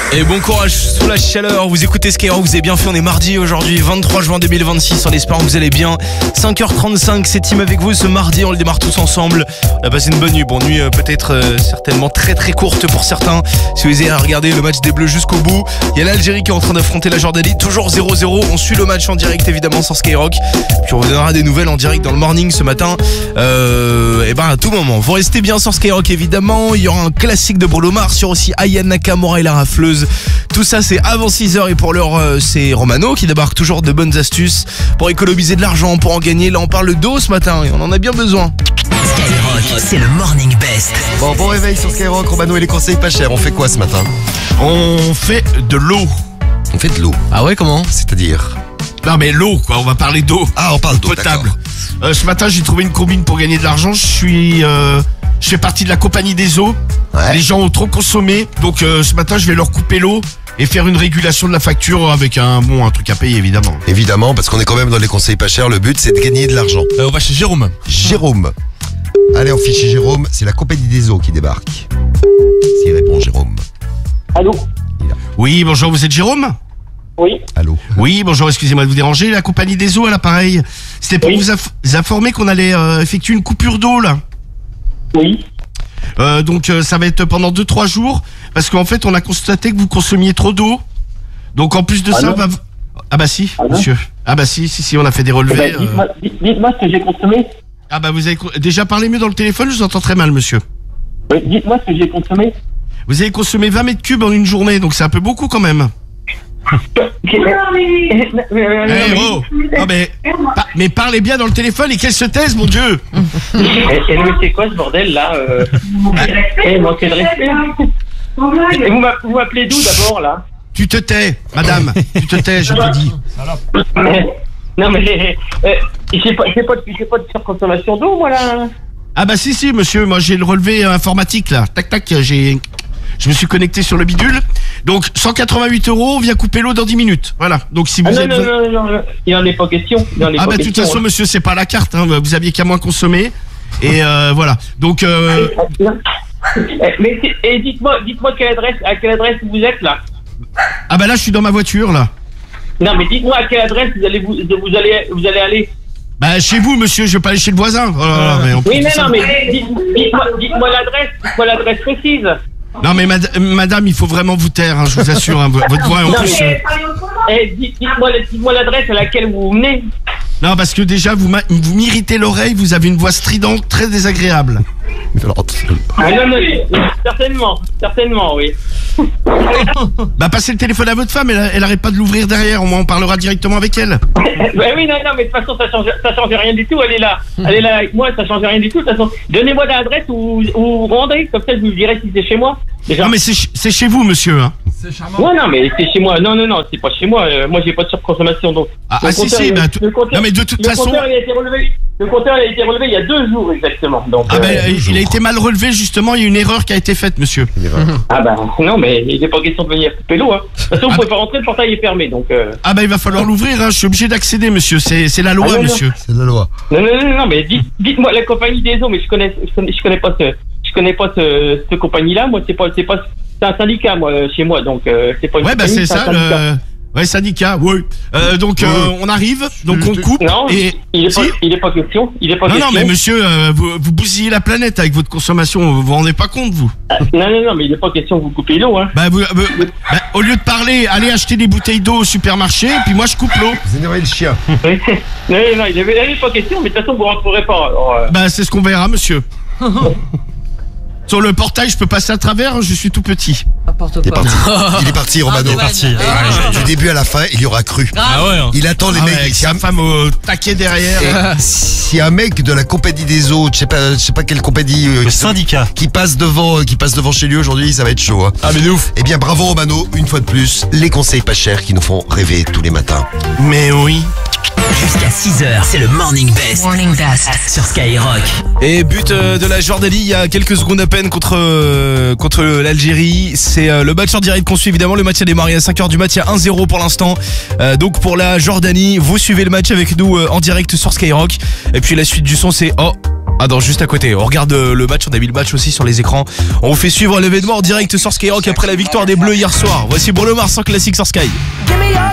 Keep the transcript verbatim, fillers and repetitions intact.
Et bon courage sous la chaleur, vous écoutez Skyrock, vous avez bien fait, on est mardi aujourd'hui, vingt-trois juin deux mille vingt-six, en espérant que vous allez bien. cinq heures trente-cinq, c'est Team avec vous ce mardi, on le démarre tous ensemble. On a passé une bonne nuit, bonne nuit euh, peut-être euh, certainement très très courte pour certains. Si vous avez regardé le match des Bleus jusqu'au bout, il y a l'Algérie qui est en train d'affronter la Jordanie, toujours zéro zéro, on suit le match en direct évidemment sur Skyrock. Puis on vous donnera des nouvelles en direct dans le morning ce matin, euh, et ben à tout moment. Vous restez bien sur Skyrock évidemment, il y aura un classique de Bruno Mars, sur aussi Aya Nakamura et la rafleuse. Tout ça c'est avant six heures et pour l'heure euh, c'est Romano qui débarque toujours de bonnes astuces pour économiser de l'argent, pour en gagner. Là on parle d'eau ce matin et on en a bien besoin. Skyrock, c'est le morning best. Bon, bon réveil sur Skyrock, Romano et les conseils pas chers. On fait quoi ce matin? On fait de l'eau. On fait de l'eau. Ah ouais, comment? C'est-à-dire? Non mais l'eau quoi, on va parler d'eau. Ah, on parle d'eau, potable. d'accord. Euh, ce matin j'ai trouvé une combine pour gagner de l'argent. Je suis, euh, je fais partie de la compagnie des eaux. Ouais. Les gens ont trop consommé, donc euh, ce matin je vais leur couper l'eau et faire une régulation de la facture avec un bon un truc à payer évidemment. Évidemment, parce qu'on est quand même dans les conseils pas chers. Le but c'est de gagner de l'argent. euh, On va chez Jérôme. Jérôme. Allez, on fiche chez Jérôme. C'est la compagnie des eaux qui débarque. S'il répond, Jérôme. Allô? Oui bonjour, vous êtes Jérôme? Oui, Allô. Oui bonjour, excusez-moi de vous déranger. La compagnie des eaux à l'appareil. C'était pour Oui. vous, aff- vous informer qu'on allait euh, effectuer une coupure d'eau là. oui. Euh, donc euh, ça va être pendant deux trois jours parce qu'en fait on a constaté que vous consommiez trop d'eau. Donc en plus de Ah ça, non. bah, v- ah bah si, Ah non. monsieur. Ah bah si, si, si, on a fait des Eh relevés. ben, euh. dites-moi, dites- dites-moi ce que j'ai consommé. Ah bah vous avez co- déjà parlé mieux dans le téléphone, je vous entends très mal, monsieur. Oui, dites-moi ce que j'ai consommé. Vous avez consommé vingt mètres cubes en une journée, donc c'est un peu beaucoup quand même. Ok, mais- mais- mais- mais- Eh mais- oh, non mais, pa- mais parlez bien dans le téléphone et qu'elle se taise, mon Dieu. Eh, eh, mais c'est quoi ce bordel là euh... Eh, manquez de respect. Et vous m'a- vous m'appelez d'où d'abord là? Tu te tais, madame, tu te tais, je te dis. Non mais euh, j'ai pas, j'ai pas, de- j'ai pas de surconsommation d'eau moi là. Ah bah si, si, monsieur, moi j'ai le relevé informatique là. Tac, tac, j'ai... Je me suis connecté sur le bidule. Donc cent quatre-vingt-huit euros, on vient couper l'eau dans dix minutes. Voilà. Donc si vous Ah, non, avez non, besoin- non, non, non, il en est pas question. Il en est Ah pas bah de toute question, façon hein. monsieur, c'est pas la carte, hein. Vous aviez qu'à moins consommer. Et euh, voilà. Donc euh, Eh, mais c'est- et dites-moi, dites-moi quelle adresse, à quelle adresse vous êtes là. ah bah là je suis dans ma voiture là. Non mais dites-moi à quelle adresse vous allez vous, vous allez vous allez aller. Bah chez vous monsieur, je vais pas aller chez le voisin. Oh là là, mais on peut Oui dire mais ça. non mais dites- dites-moi, dites-moi l'adresse, dites-moi l'adresse précise. Non mais mad- madame, il faut vraiment vous taire, hein, je vous assure. Hein, votre voix est en Non, plus. mais- euh, Eh, dites- dites-moi, dites-moi l'adresse à laquelle vous venez. Non parce que déjà vous m'a- vous m'irritez l'oreille, vous avez une voix stridente très désagréable. Ah non, non, non, certainement, certainement, oui. Bah passez le téléphone à votre femme, elle, elle arrête pas de l'ouvrir derrière, au moins on parlera directement avec elle. Ben oui, non, non, mais de toute façon, ça change, ça change rien du tout. Elle est là, elle est là avec moi, ça change rien du tout. De toute façon, donnez-moi l'adresse où, où vous rendez, comme ça je vous dirai si c'est chez moi. Déjà. Non mais c'est ch- c'est chez vous monsieur. Hein. Ouais, non, mais c'est chez moi. Non, non, non, c'est pas chez moi. Euh, moi, j'ai pas de surconsommation donc. Ah, Le ah, si, compteur, si, il- bah, tout- le compteur- non, mais de toute le façon- compteur, il a été relevé. Le compteur il a été relevé il y a deux jours exactement. Donc. Ah euh, ben il a été mal relevé justement, il y a une erreur qui a été faite monsieur. Ah bah non, mais il n'est pas question de venir couper l'eau. Hein. De toute façon, vous Ah pouvez pas rentrer, le portail est fermé. Donc. Euh... Ah bah il va falloir l'ouvrir, hein. Je suis obligé d'accéder monsieur, c'est c'est la loi Ah, non, non. monsieur. C'est la loi. Non, non, non, non, mais dites, dites-moi la compagnie des eaux, mais je connais, je connais, je connais pas ce, je connais pas ce, cette compagnie-là. Moi, c'est pas, c'est pas, c'est un syndicat, moi, chez moi, donc euh, c'est pas une Ouais bah compagnie, c'est un ça syndicat. le... Ouais syndicat, oui. Euh, donc euh, on arrive, donc on coupe Non, et... il est pas, Si. il est pas question, il est pas Non question. non mais monsieur, euh, vous, vous bousillez la planète avec votre consommation, vous vous rendez pas compte vous. Ah, non, non, non, mais il est pas question que vous coupez l'eau, hein. Bah, vous, vous- bah, au lieu de parler, allez acheter des bouteilles d'eau au supermarché et puis moi je coupe l'eau. Vous énervez le chien. non, non, non, il est, il est pas question, mais de toute façon, vous rentrerez pas. Alors, euh, Bah c'est ce qu'on verra monsieur. Sur le portail je peux passer à travers, je suis tout petit. Il est parti. Il est parti, Romano. Il est parti. Du début à la fin, il y aura cru. Ah ouais, hein. Il attend les Ah ouais, mecs. avec Si un, sa femme au taquet derrière. si un mec de la compagnie des eaux, je sais pas, je sais pas quelle compagnie, euh, Le qui- syndicat. qui passe devant, euh, qui passe devant chez lui aujourd'hui, ça va être chaud. Hein. Ah mais de ouf. Eh bien, bravo Romano, une fois de plus, les conseils pas chers qui nous font rêver tous les matins. Mais oui. Jusqu'à six heures, c'est le morning best. Morning Best. Sur Skyrock. Et but euh, de la Jordanie il y a quelques secondes à peine contre euh, contre l'Algérie. C'est euh, le match en direct qu'on suit évidemment. Le match a démarré à cinq heures du mat. Il y a un zéro pour l'instant. Euh, donc pour la Jordanie, vous suivez le match avec nous euh, en direct sur Skyrock. Et puis la suite du son c'est oh Ah non, juste à côté. On regarde euh, le match, on a mis le match aussi sur les écrans. On vous fait suivre l'événement en direct sur Skyrock après la victoire des Bleus hier soir. Voici Bruno Mars en classique sur Sky.